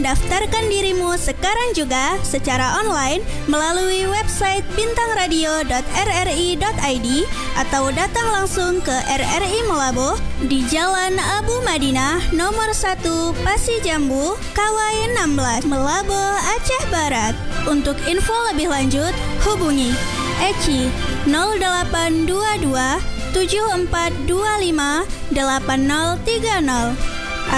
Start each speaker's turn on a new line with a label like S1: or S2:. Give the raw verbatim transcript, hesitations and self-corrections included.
S1: Daftarkan dirimu sekarang juga secara online melalui website bintang radio dot r r i dot i d atau datang langsung ke R R I Meulaboh di Jalan Abu Madinah nomor satu Pasi Jambu, Kawai enam belas, Meulaboh, Aceh Barat. Untuk info lebih lanjut hubungi Eci nol delapan dua dua tujuh empat dua lima delapan nol tiga nol.